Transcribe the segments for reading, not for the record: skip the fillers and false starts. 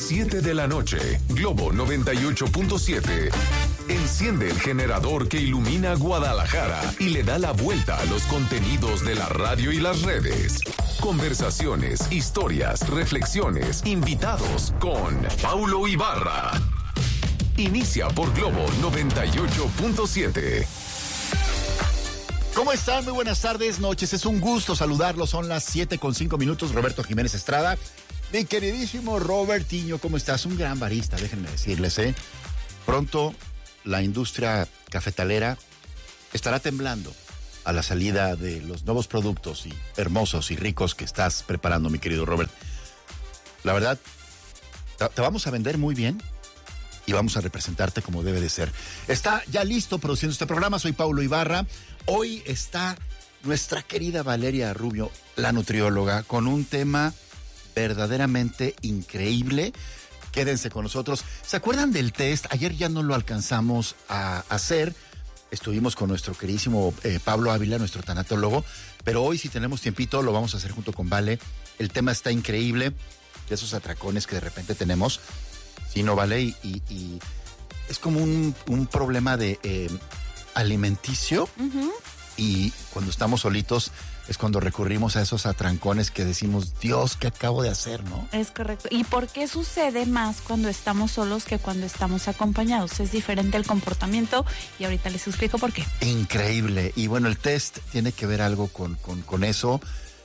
7 de la noche, Globo 98.7. Enciende el generador que ilumina Guadalajara y le da la vuelta a los contenidos de la radio y las redes. Conversaciones, historias, reflexiones, invitados con Paulo Ibarra. Inicia por Globo 98.7. ¿Cómo están? Muy buenas tardes, noches. Es un gusto saludarlos. Son las 7:05. Roberto Jiménez Estrada. Mi queridísimo Robertiño, ¿cómo estás? Un gran barista, déjenme decirles, Pronto la industria cafetalera estará temblando a la salida de los nuevos productos y hermosos y ricos que estás preparando, mi querido Robert. La verdad, te vamos a vender muy bien y vamos a representarte como debe de ser. Está ya listo produciendo este programa. Soy Paulo Ibarra. Hoy está nuestra querida Valeria Rubio, la nutrióloga, con un tema verdaderamente increíble. Quédense con nosotros. ¿Se acuerdan del test? Ayer ya no lo alcanzamos a hacer. Estuvimos con nuestro queridísimo Pablo Ávila, nuestro tanatólogo, pero hoy, si tenemos tiempito, lo vamos a hacer junto con Vale. El tema está increíble, de esos atracones que de repente tenemos, ¿sí, no, Vale? Y es como un problema de alimenticio. Uh-huh. Y cuando estamos solitos es cuando recurrimos a esos atrancones que decimos, Dios, ¿qué acabo de hacer, no? Es correcto. ¿Y por qué sucede más cuando estamos solos que cuando estamos acompañados? Es diferente el comportamiento y ahorita les explico por qué. Increíble. Y bueno, el test tiene que ver algo con eso.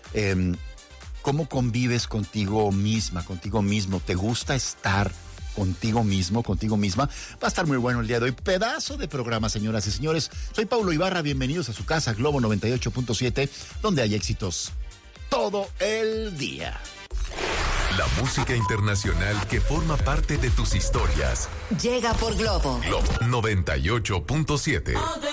¿Cómo convives contigo misma, contigo mismo? ¿Te gusta estar contigo mismo, contigo misma? Va a estar muy bueno el día de hoy. Pedazo de programa, señoras y señores. Soy Paulo Ibarra, bienvenidos a su casa, Globo 98.7, donde hay éxitos todo el día. La música internacional que forma parte de tus historias. Llega por Globo. Globo 98.7.